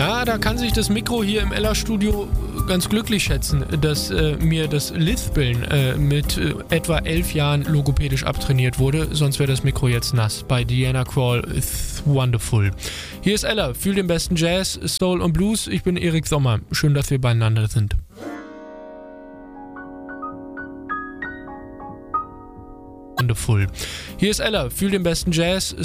Ja, da kann sich das Mikro hier im Ella-Studio ganz glücklich schätzen, dass mir das Lispeln mit etwa 11 Jahren logopädisch abtrainiert wurde, sonst wäre das Mikro jetzt nass. Bei Diana Krall, it's wonderful. Hier ist Ella, fühl den besten Jazz, Soul und Blues. Ich bin Erik Sommer. Schön, dass wir beieinander sind. Wonderful. Hier ist Ella, fühl den besten Jazz,